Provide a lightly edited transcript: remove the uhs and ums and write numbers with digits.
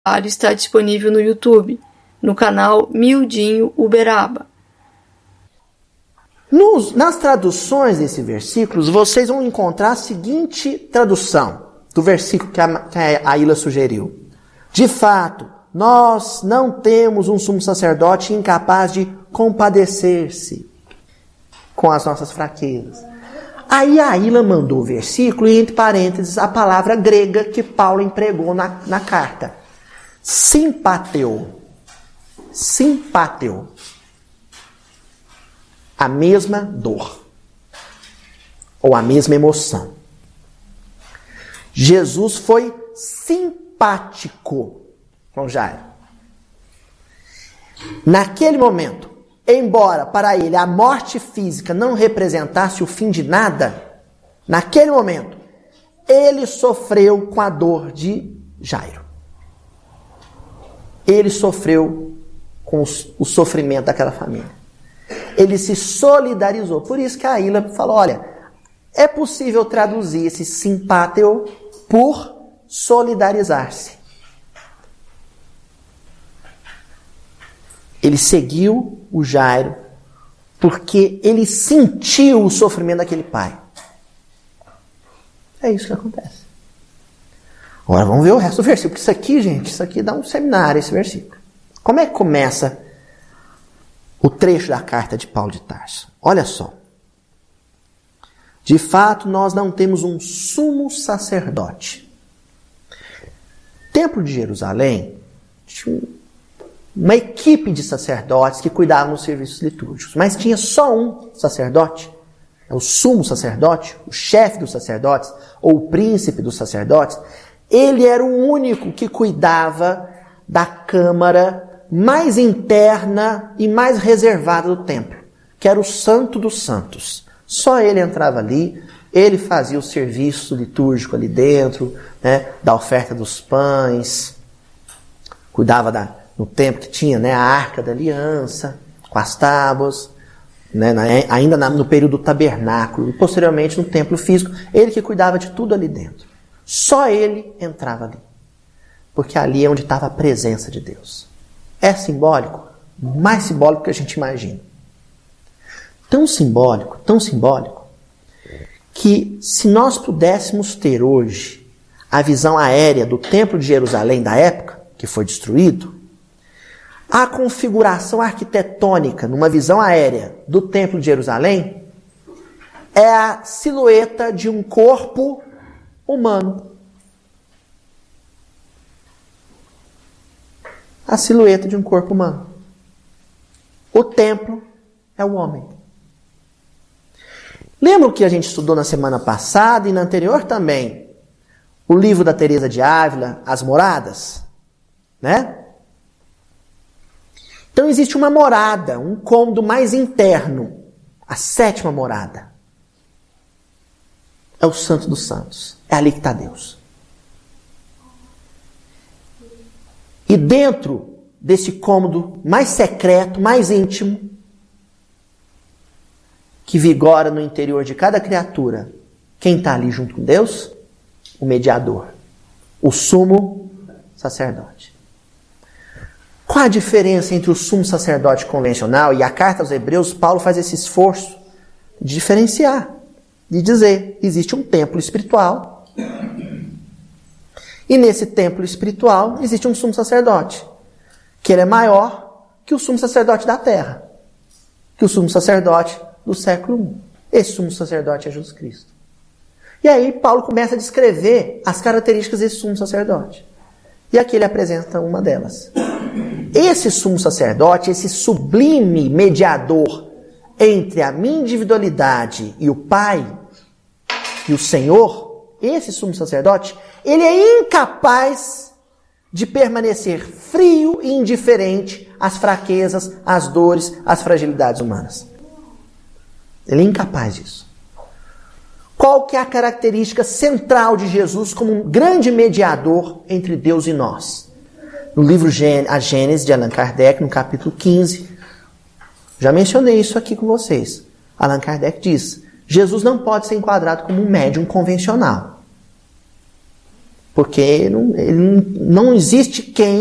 está disponível no YouTube, no canal Mildinho Uberaba. Nas traduções desses versículos, vocês vão encontrar a seguinte tradução do versículo que a Ilha sugeriu. De fato, nós não temos um sumo sacerdote incapaz de compadecer-se com as nossas fraquezas. Aí a Ilha mandou o versículo e, entre parênteses, a palavra grega que Paulo empregou na carta. Simpateu. Simpateu. A mesma dor. Ou a mesma emoção. Jesus foi simpático com Jairo. Naquele momento, embora para ele a morte física não representasse o fim de nada, naquele momento, ele sofreu com a dor de Jairo. Ele sofreu com o sofrimento daquela família. Ele se solidarizou. Por isso que a Ilha falou, olha, é possível traduzir esse simpáteo por solidarizar-se. Ele seguiu o Jairo porque ele sentiu o sofrimento daquele pai. É isso que acontece. Agora vamos ver o resto do versículo. Isso aqui, gente, isso aqui dá um seminário, esse versículo. Como é que começa o trecho da carta de Paulo de Tarso? Olha só. De fato, nós não temos um sumo sacerdote. O Templo de Jerusalém tinha uma equipe de sacerdotes que cuidavam dos serviços litúrgicos. Mas tinha só um sacerdote, o sumo sacerdote, o chefe dos sacerdotes, ou o príncipe dos sacerdotes. Ele era o único que cuidava da câmara mais interna e mais reservada do templo, que era o Santo dos Santos. Só ele entrava ali, ele fazia o serviço litúrgico ali dentro, né, da oferta dos pães, cuidava no templo que tinha, né, a Arca da Aliança, com as tábuas, né, ainda no período do tabernáculo, e posteriormente no templo físico, ele que cuidava de tudo ali dentro. Só ele entrava ali, porque ali é onde estava a presença de Deus. É simbólico? Mais simbólico que a gente imagina. Tão simbólico, que se nós pudéssemos ter hoje a visão aérea do Templo de Jerusalém da época, que foi destruído, a configuração arquitetônica, numa visão aérea do Templo de Jerusalém, é a silhueta de um corpo humano. A silhueta de um corpo humano. O templo é o homem. Lembra o que a gente estudou na semana passada e na anterior também? O livro da Teresa de Ávila, As Moradas, né? Então existe uma morada, um cômodo mais interno, a sétima morada. É o Santo dos Santos. É ali que está Deus. E dentro desse cômodo mais secreto, mais íntimo, que vigora no interior de cada criatura, quem está ali junto com Deus? O mediador, o sumo sacerdote. Qual a diferença entre o sumo sacerdote convencional e a carta aos Hebreus? Paulo faz esse esforço de diferenciar, de dizer, existe um templo espiritual, e nesse templo espiritual existe um sumo sacerdote, que ele é maior que o sumo sacerdote da terra, que o sumo sacerdote do século I. Esse sumo sacerdote é Jesus Cristo. E aí Paulo começa a descrever as características desse sumo sacerdote. E aqui ele apresenta uma delas. Esse sumo sacerdote, esse sublime mediador entre a minha individualidade e o Pai e o Senhor, esse sumo sacerdote, ele é incapaz de permanecer frio e indiferente às fraquezas, às dores, às fragilidades humanas. Ele é incapaz disso. Qual que é a característica central de Jesus como um grande mediador entre Deus e nós? No livro A Gênese, de Allan Kardec, no capítulo 15, já mencionei isso aqui com vocês. Allan Kardec diz, Jesus não pode ser enquadrado como um médium convencional. Porque não existe quem